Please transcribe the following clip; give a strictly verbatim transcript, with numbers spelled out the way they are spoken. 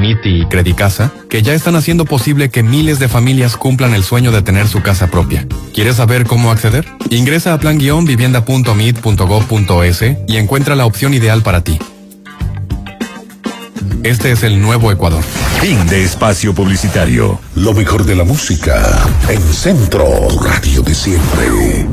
Miti y Credicasa, que ya están haciendo posible que miles de familias cumplan el sueño de tener su casa propia. ¿Quieres saber cómo acceder? Ingresa a plan vivienda punto mit punto gov punto es y encuentra la opción ideal para ti. Este es el nuevo Ecuador. Fin de espacio publicitario. Lo mejor de la música en Centro, tu radio de siempre.